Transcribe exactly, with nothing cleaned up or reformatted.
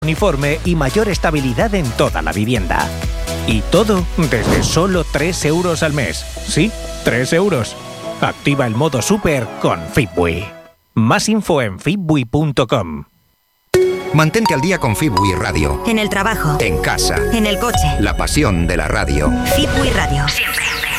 uniforme y mayor estabilidad en toda la vivienda. Y todo desde solo tres euros al mes. Sí, tres euros. Activa el modo Super con Fitbui. Más info en fitbui punto com. Mantente al día con Fitbui Radio. En el trabajo. En casa. En el coche. La pasión de la radio. Fitbui Radio. Siempre.